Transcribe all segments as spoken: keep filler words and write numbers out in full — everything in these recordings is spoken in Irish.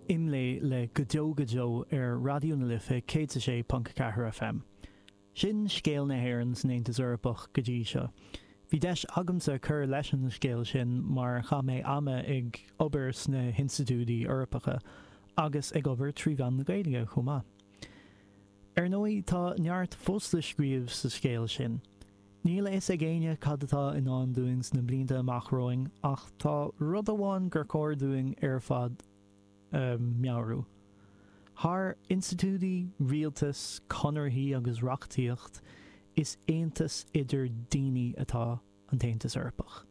imlé le godeo godeo ar radio na lifa cé sé punt ceathair F M. Sin scéal na hhéirns néantas Eorpach go dtí seo. Bhí deis agamsa chur leis an scéal sin mar cha mé ama ag obair na hinstitúdaí Eorpacha agus ag obair trí bhean na Gaeilge chomá. Ar nóí tá neart fós le scríomh sa scéal sin. Níl is a ggéine cad atá in an doings na blianta amachróing ach tá rud amháin gur cóir doing ar fad um, meabhrú. Thar institúdaí, rialtas, conarthaí agus reachtaíocht is aontas idir daoine atá an taontas Eorpach.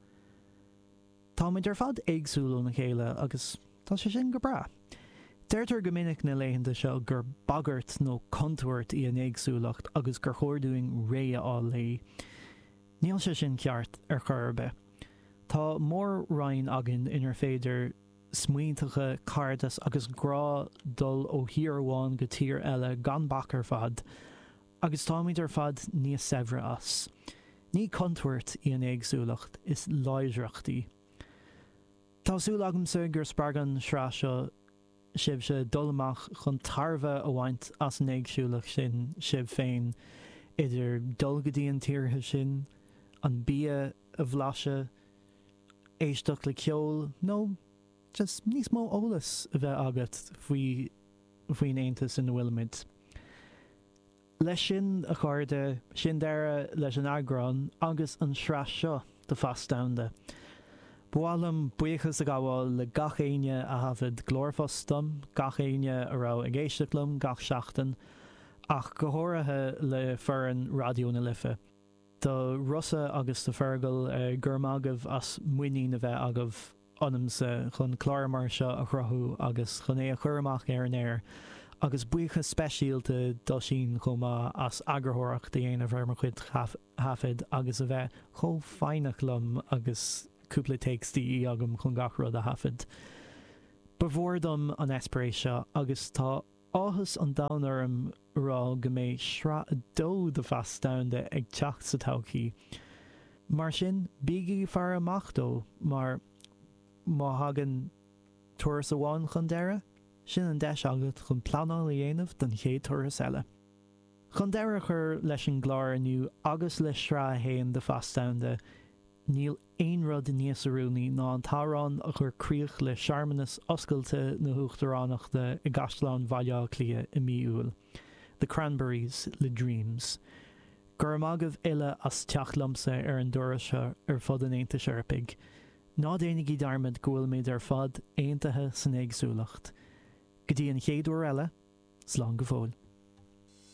Tá muid ar fad éagsúlú na chéile agus tá sé sin go bra. Deirtar go minic na léitheanta seo gur bagart nó contúirt í an éagsúlacht agus gur chóirúing ré á lé. Níl sé sin ceart ar churbe. Tá mór rainn agin inar féidir smaointeacha cardas agus grá dul ó hiarháin go tír eile gan bachar fad, agus táimid ar fad níos sebhre as. Ní contúirt í an éagsúlacht is láidreachtaí. Tásúil agamsa gur spargan srá seo sibh se dul amach chun tarbheith a bhaint as an éagsúlacht sin sibh féin idir dul go dtí an tíortha sin, an bia a bhlaise, éisteach le ceol, nó just níos mó ólas a bheith agat faoi faoin aontas in bhfuilmid. Leis sin a chuirde sin deire leis an agrán agus an sreas seo de fastamda. Bhálam buchas a gábháil le gach aine a hafid glórfostam, gach aine a rá ag éisteachlum, gach seachtain, ach go háirithe le fearan radio na lifa. Tá rusa agus tá fergal uh, gurmagah as muoine na bheith agah anamsa chun chláirmar seo a chrothú agus chun é a chuirmach ar an air, agus bucha speisialta dá sin chumá as agrarthireach de dhéanamh ar mar chuid hafid agus a bheith cho féinach lom agus cúpla textaí agam chun gach rud a hafid. Bhórdam an espéis seo agus tá áthas an damhnarm rá go mé sra a dó de fastamda ag teacht sa todhchaí. Mar sin bígí fear amach dó, mar má hagan turas amháin chun deire, sin an deis agat chun pleanáil a dhéanamh den chéad turas eile. Chun deire chur leis an gláir aniu agus le sra a héin de fastamda, níl aon rud níos arúnaí ná an tárán a chur críoch le searmanas oscailte na huachtaránachta i gasláán bhaile clia i míúil. The Cranberries, le Dreams. Gur magah ile as teachlamsa ar an dúrasa ar fud an Aontas Eorpaig. Ná déananig darmid gúil méid ar fad aontathe san éagsúlacht. Go dtí an chéadúir eile, slán go fóil.